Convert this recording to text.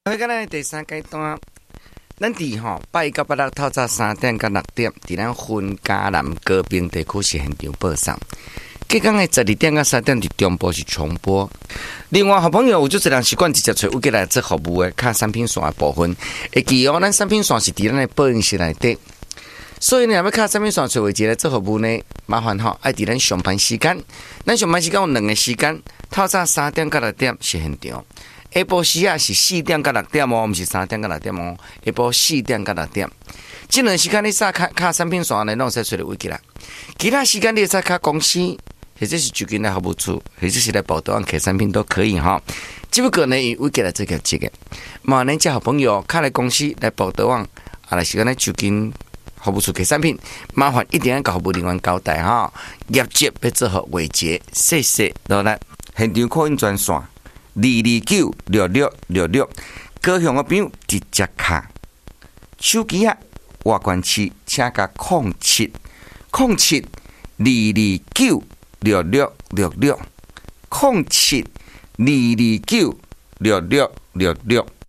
咱的第三阶段，咱伫8月到8日透早3点到6点，伫咱分嘉南高屏地区是现场播送。隔天的12点到3点伫中部是重播。另外，好朋友有足侪人习惯直接找有过来做服务的，卡产品线的部分，会记哦，咱产品线是伫咱的播音室内底。所以呢，要卡产品线找位置来做服务呢，麻烦爱伫咱上班时间。咱上班时间有2个时间，透早3点到6点是现场。下晡时啊是4点到6点哦，不是3点到6点哦。下晡4点到6点，这2时间你撒卡产品线呢，拢使找到位置啦。其他时间你使卡公司，或者是就近来服务处，或者是来报道案客产品都可以哈。只不过呢，以位置来做个这个，嘛，咱这好朋友卡来公司来报道案，来时间来就近服务处客产品，麻烦一定要甲服务人员交代哈。业绩要做好维持，谢谢。到咱现场扩音专线。2296666，高雄的朋友直接卡手机啊，外关器请甲07022966660722296666。